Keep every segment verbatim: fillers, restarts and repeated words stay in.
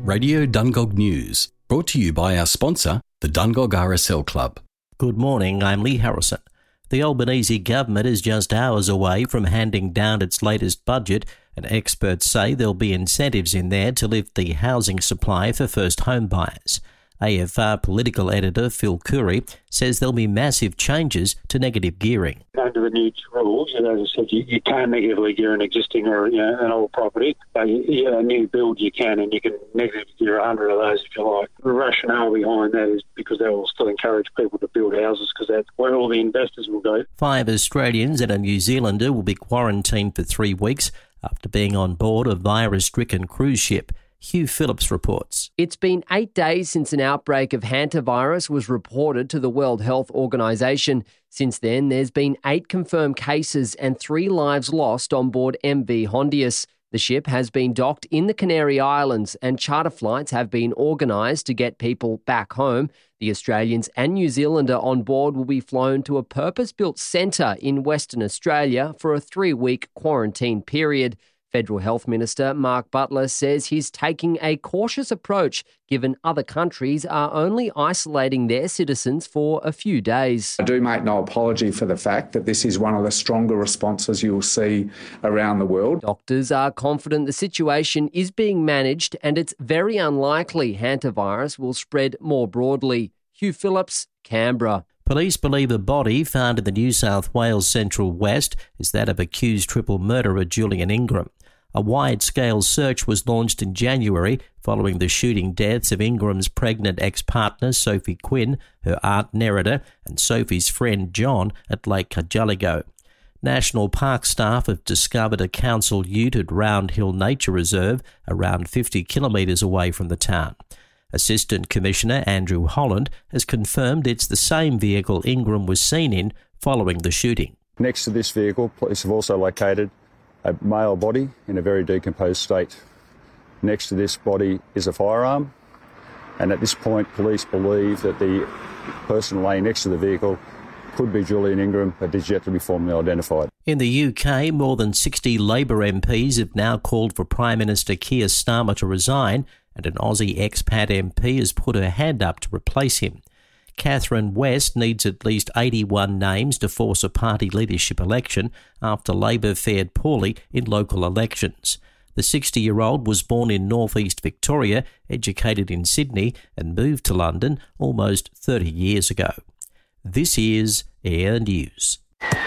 Radio Dungog News, brought to you by our sponsor, the Dungog R S L Club. Good morning, I'm Lee Harrison. The Albanese government is just hours away from handing down its latest budget, and experts say there'll be incentives in there to lift the housing supply for first home buyers. A F R political editor Phil Curry says there'll be massive changes to negative gearing. Under the new rules, as I said, you, you can't negatively gear an existing or you know, an old property. But you, a new build you can, and you can negative gear one hundred of those if you like. The rationale behind that is because they will still encourage people to build houses because that's where all the investors will go. Five Australians and a New Zealander will be quarantined for three weeks after being on board a virus-stricken cruise ship. Hugh Phillips reports. It's been eight days since an outbreak of hantavirus was reported to the World Health Organization. Since then, there's been eight confirmed cases and three lives lost on board M V Hondius. The ship has been docked in the Canary Islands and charter flights have been organised to get people back home. The Australians and New Zealander on board will be flown to a purpose-built centre in Western Australia for a three-week quarantine period. Federal Health Minister Mark Butler says he's taking a cautious approach given other countries are only isolating their citizens for a few days. I do make no apology for the fact that this is one of the stronger responses you'll see around the world. Doctors are confident the situation is being managed and it's very unlikely hantavirus will spread more broadly. Hugh Phillips, Canberra. Police believe a body found in the New South Wales Central West is that of accused triple murderer Julian Ingram. A wide-scale search was launched in January following the shooting deaths of Ingram's pregnant ex-partner Sophie Quinn, her aunt Nerida, and Sophie's friend John at Lake Carjalligo. National Park staff have discovered a council ute at Round Hill Nature Reserve, around fifty kilometres away from the town. Assistant Commissioner Andrew Holland has confirmed it's the same vehicle Ingram was seen in following the shooting. Next to this vehicle, police have also located a male body in a very decomposed state. Next to this body is a firearm, and at this point police believe that the person laying next to the vehicle could be Julian Ingram, but is yet to be formally identified. In the U K, more than sixty Labour M Ps have now called for Prime Minister Keir Starmer to resign, and an Aussie expat M P has put her hand up to replace him. Catherine West needs at least eighty-one names to force a party leadership election after Labor fared poorly in local elections. The sixty-year-old was born in northeast Victoria, educated in Sydney, and moved to London almost thirty years ago. This is Air News.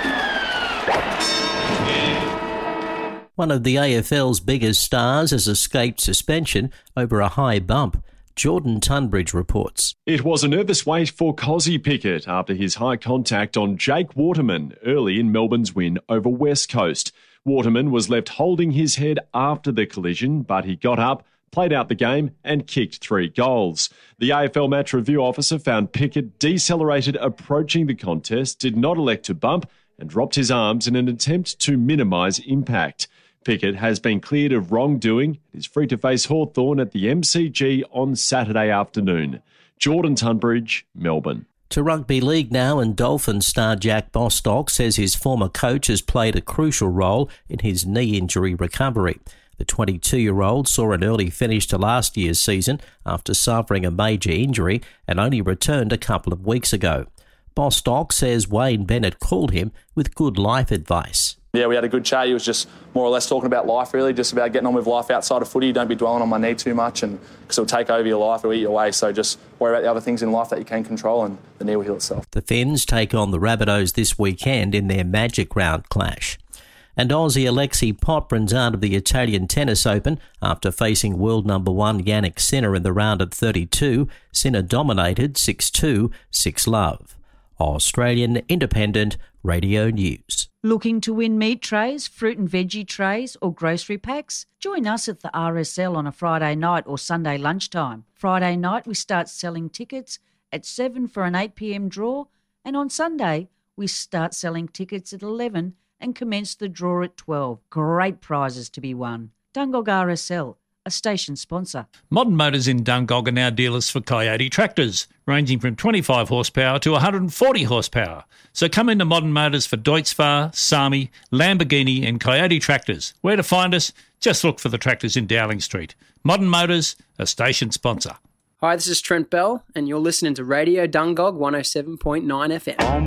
One of the A F L's biggest stars has escaped suspension over a high bump. Jordan Tunbridge reports. It was a nervous wait for Kozzy Pickett after his high contact on Jake Waterman early in Melbourne's win over West Coast. Waterman was left holding his head after the collision, but he got up, played out the game and kicked three goals. The A F L match review officer found Pickett decelerated approaching the contest, did not elect to bump and dropped his arms in an attempt to minimise impact. Pickett has been cleared of wrongdoing and is free to face Hawthorn at the M C G on Saturday afternoon. Jordan Tunbridge, Melbourne. To rugby league now, and Dolphins star Jack Bostock says his former coach has played a crucial role in his knee injury recovery. The twenty-two-year-old saw an early finish to last year's season after suffering a major injury and only returned a couple of weeks ago. Bostock says Wayne Bennett called him with good life advice. Yeah, we had a good chat. He was just more or less talking about life, really, just about getting on with life outside of footy. Don't be dwelling on my knee too much, and because it'll take over your life, it'll eat you away. So just worry about the other things in life that you can control, and the knee will heal itself. The Finns take on the Rabbitohs this weekend in their Magic Round clash. And Aussie Alexei Poprin's out of the Italian Tennis Open after facing world number one Jannik Sinner in the round at thirty-two. Sinner dominated six two, six love. Australian Independent Radio News. Looking to win meat trays, fruit and veggie trays or grocery packs? Join us at the R S L on a Friday night or Sunday lunchtime. Friday night we start selling tickets at seven for an eight p.m. draw, and on Sunday we start selling tickets at eleven and commence the draw at twelve. Great prizes to be won. Dungog R S L, a station sponsor. Modern Motors in Dungog are now dealers for Coyote tractors, ranging from twenty-five horsepower to one hundred forty horsepower. So come into Modern Motors for Deutz-Fahr, Sami, Lamborghini and Coyote tractors. Where to find us? Just look for the tractors in Dowling Street. Modern Motors, a station sponsor. Hi, this is Trent Bell, and you're listening to Radio Dungog one oh seven point nine F M.